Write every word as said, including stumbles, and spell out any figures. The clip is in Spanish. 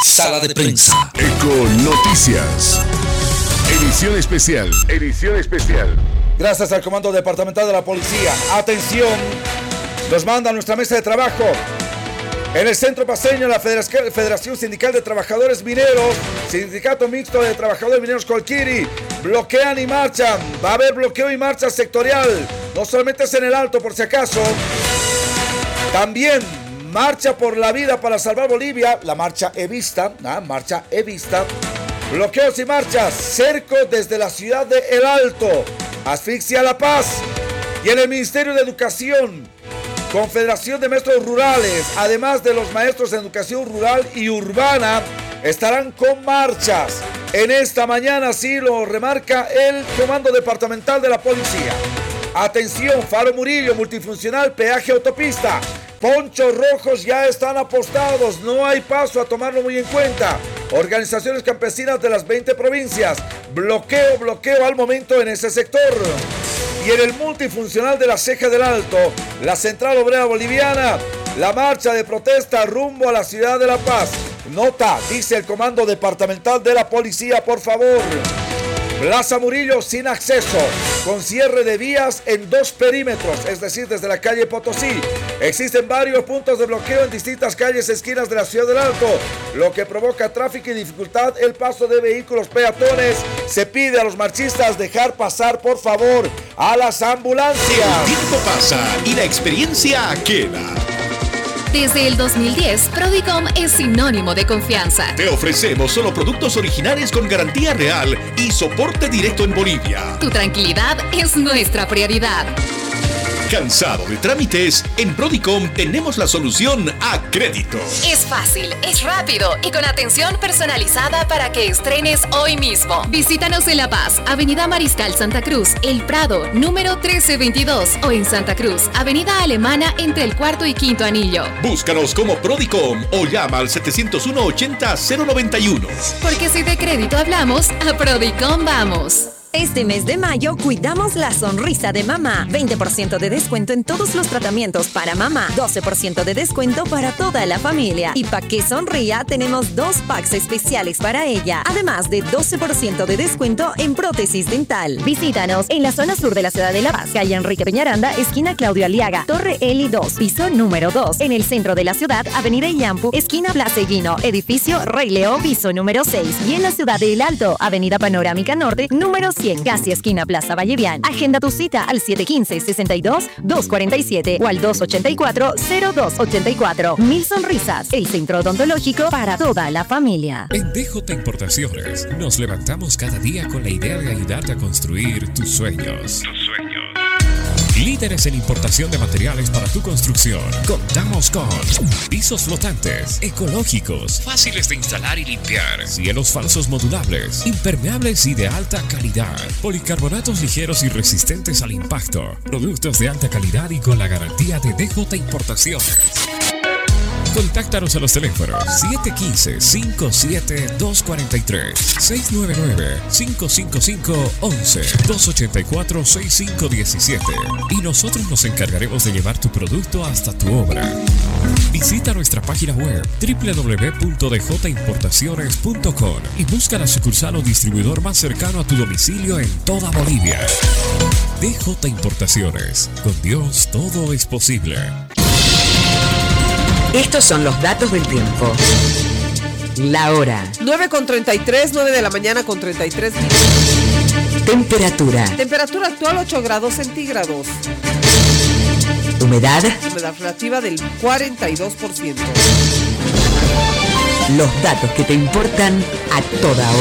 Sala de prensa. Eco Noticias. Edición especial. Edición especial. Gracias al Comando Departamental de la Policía. Atención, nos manda a nuestra mesa de trabajo. En el centro paseño, la Federación Sindical de Trabajadores Mineros, Sindicato Mixto de Trabajadores Mineros Colquiri, bloquean y marchan. Va a haber bloqueo y marcha sectorial. No solamente es en el Alto, por si acaso. También marcha por la vida para salvar Bolivia. La marcha Evista. ¿Ah? Marcha Evista. Bloqueos y marchas. Cerco desde la ciudad de El Alto. Asfixia La Paz. Y en el Ministerio de Educación, Confederación de Maestros Rurales, además de los maestros de educación rural y urbana, estarán con marchas. En esta mañana, así lo remarca el Comando Departamental de la Policía. Atención, Faro Murillo, multifuncional, peaje autopista. Ponchos rojos ya están apostados, no hay paso, a tomarlo muy en cuenta. Organizaciones campesinas de las veinte provincias. Bloqueo, bloqueo al momento en ese sector. Y en el multifuncional de la Ceja del Alto, la Central Obrera Boliviana, la marcha de protesta rumbo a la ciudad de La Paz. Nota, dice el Comando Departamental de la Policía, por favor. Plaza Murillo sin acceso, con cierre de vías en dos perímetros, es decir, desde la calle Potosí. Existen varios puntos de bloqueo en distintas calles e esquinas de la ciudad del Alto, lo que provoca tráfico y dificultad el paso de vehículos peatones. Se pide a los marchistas dejar pasar, por favor, a las ambulancias. El tiempo pasa y la experiencia queda. Desde el dos mil diez, Prodicom es sinónimo de confianza. Te ofrecemos solo productos originales con garantía real y soporte directo en Bolivia. Tu tranquilidad es nuestra prioridad. ¿Cansado de trámites? En Prodicom tenemos la solución a crédito. Es fácil, es rápido y con atención personalizada para que estrenes hoy mismo. Visítanos en La Paz, Avenida Mariscal Santa Cruz, El Prado, número trece veintidós, o en Santa Cruz, Avenida Alemana, entre el cuarto y quinto anillo. Búscanos como Prodicom o llama al setecientos uno ochenta cero noventa y uno. Porque si de crédito hablamos, a Prodicom vamos. Este mes de mayo cuidamos la sonrisa de mamá. veinte por ciento de descuento en todos los tratamientos para mamá. doce por ciento de descuento para toda la familia. Y para que sonría, tenemos dos packs especiales para ella. Además de doce por ciento de descuento en prótesis dental. Visítanos en la zona sur de la ciudad de La Paz. Calle Enrique Peñaranda, esquina Claudio Aliaga. Torre Eli dos, piso número dos. En el centro de la ciudad, Avenida Iyampu, esquina Plaza Higuino. Edificio Rey León, piso número seis. Y en la ciudad de El Alto, Avenida Panorámica Norte, número cien, casi esquina Plaza Vallevian. Agenda tu cita al siete uno cinco, seis dos, dos cuatro siete o al dos ocho cuatro, cero dos ocho cuatro. Mil Sonrisas, el centro odontológico para toda la familia. En D J Importaciones nos levantamos cada día con la idea de ayudarte a construir tus sueños. Tus sueños. Líderes en importación de materiales para tu construcción. Contamos con pisos flotantes, ecológicos, fáciles de instalar y limpiar, cielos falsos modulables, impermeables y de alta calidad, policarbonatos ligeros y resistentes al impacto, productos de alta calidad y con la garantía de D J Importaciones. Contáctanos a los teléfonos siete uno cinco, cinco siete dos cuatro tres, seis nueve nueve, cinco cinco cinco, once, dos ocho cuatro, seis cinco uno siete y nosotros nos encargaremos de llevar tu producto hasta tu obra. Visita nuestra página web doble u doble u doble u punto d j importaciones punto com y busca la sucursal o distribuidor más cercano a tu domicilio en toda Bolivia. D J Importaciones. Con Dios todo es posible. Estos son los datos del tiempo. La hora. nueve con treinta y tres, nueve de la mañana con treinta y tres minutos. Temperatura. Temperatura actual ocho grados centígrados. Humedad. Humedad relativa del cuarenta y dos por ciento. Los datos que te importan a toda hora.